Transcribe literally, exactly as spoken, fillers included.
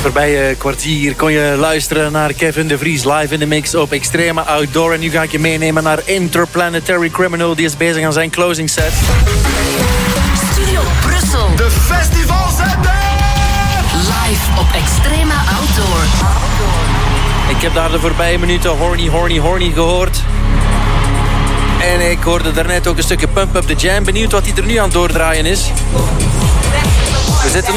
Voorbije kwartier kon je luisteren naar Kevin de Vries live in de mix op Extreme Outdoor. En nu ga ik je meenemen naar Interplanetary Criminal. Die is bezig aan zijn closing set. Studio Brussel. De festivalzender! Live op Extreme Outdoor. Ik heb daar de voorbije minuten Horny, Horny, Horny gehoord. En ik hoorde daarnet ook een stukje Pump Up The Jam. Benieuwd wat hij er nu aan het doordraaien is. We zitten